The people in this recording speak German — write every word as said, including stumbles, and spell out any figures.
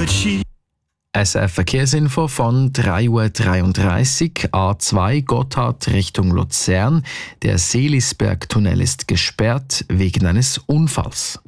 S R Verkehrsinfo von drei Uhr dreiunddreißig, A zwei Gotthard Richtung Luzern. Der Seelisberg-Tunnel ist gesperrt wegen eines Unfalls.